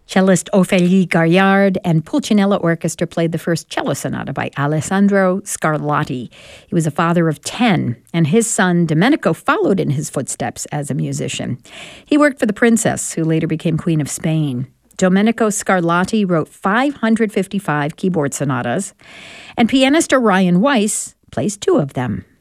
Cellist Ophélie Gaillard and Pulcinella Orchestra played the first cello sonata by Alessandro Scarlatti. He was a father of 10, and his son Domenico followed in his footsteps as a musician. He worked for the princess, who later became Queen of Spain. Domenico Scarlatti wrote 555 keyboard sonatas, and pianist Orion Weiss plays 2 of them.